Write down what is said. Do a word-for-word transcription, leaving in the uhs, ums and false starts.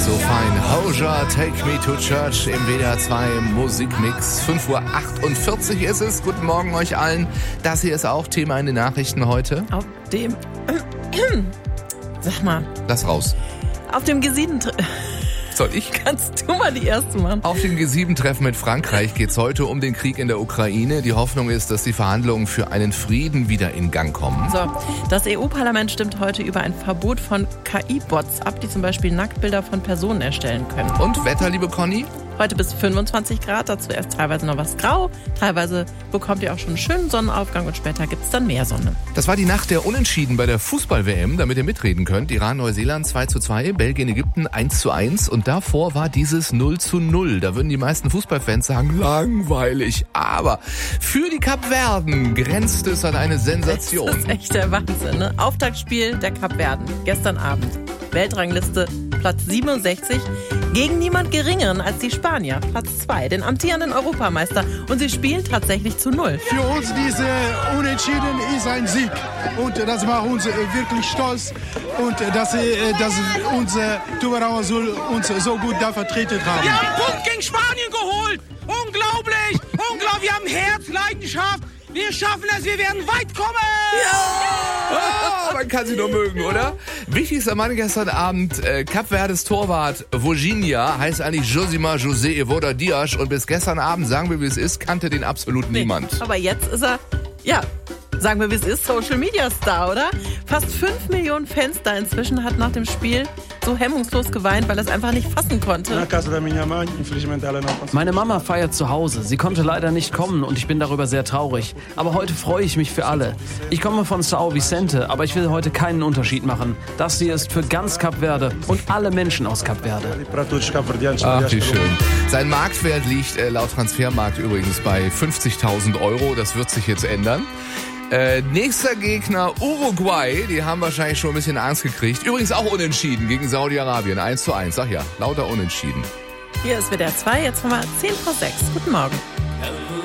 So fein. Hozier, Take Me to Church im W D R zwei Musikmix. fünf Uhr achtundvierzig ist es. Guten Morgen euch allen. Das hier ist auch Thema in den Nachrichten heute. Auf dem... Sag mal. Lass raus. Auf dem G sieben... Soll ich? Kannst du mal die erste machen? Auf dem G sieben Treffen mit Frankreich geht es heute um den Krieg in der Ukraine. Die Hoffnung ist, dass die Verhandlungen für einen Frieden wieder in Gang kommen. So, das E U-Parlament stimmt heute über ein Verbot von K I-Bots ab, die zum Beispiel Nacktbilder von Personen erstellen können. Und Wetter, liebe Conny? Heute bis fünfundzwanzig Grad, dazu erst teilweise noch was grau. Teilweise bekommt ihr auch schon einen schönen Sonnenaufgang und später gibt es dann mehr Sonne. Das war die Nacht der Unentschieden bei der Fußball-W M, damit ihr mitreden könnt. Iran, Neuseeland zwei zu zwei, Belgien, Ägypten eins zu eins und davor war dieses null zu null. Da würden die meisten Fußballfans sagen, langweilig. Aber für die Kapverden grenzt es an eine Sensation. Das ist echt der Wahnsinn, ne? Auftaktspiel der Kapverden, gestern Abend. Weltrangliste Platz siebenundsechzig, gegen niemand geringeren als die Spanier, Platz zwei, den amtierenden Europameister. Und sie spielen tatsächlich zu null. Für uns diese Unentschieden ist ein Sieg. Und das macht uns wirklich stolz. Und dass, dass unsere Tubarão Azul uns so gut da vertreten haben. Wir haben einen Punkt gegen Spanien geholt. Unglaublich, unglaublich. Wir haben Herz, Leidenschaft. Wir schaffen es, wir werden weit kommen. Ja! Oh, man kann sie nur mögen, oder? Wichtigster Mann gestern Abend, äh, Kap Verdes Torwart Voginha, heißt eigentlich Josima José Evoda Dias und bis gestern Abend, sagen wir wie es ist, kannte den absolut Nee, niemand. aber jetzt ist er, ja, sagen wir wie es ist, Social Media Star, oder? Fast fünf Millionen Fans da inzwischen, hat nach dem Spiel so hemmungslos geweint, weil er es einfach nicht fassen konnte. Meine Mama feiert zu Hause. Sie konnte leider nicht kommen und ich bin darüber sehr traurig. Aber heute freue ich mich für alle. Ich komme von São Vicente, aber ich will heute keinen Unterschied machen. Das hier ist für ganz Kap Verde und alle Menschen aus Kap Verde. Ach, wie schön. Sein Marktwert liegt äh, laut Transfermarkt übrigens bei fünfzigtausend Euro. Das wird sich jetzt ändern. Äh, nächster Gegner Uruguay, die haben wahrscheinlich schon ein bisschen Angst gekriegt. Übrigens auch unentschieden gegen Saudi-Arabien, eins zu eins. Sag ja, lauter unentschieden. Hier ist W D R zwei, jetzt haben wir zehn vor sechs. Guten Morgen.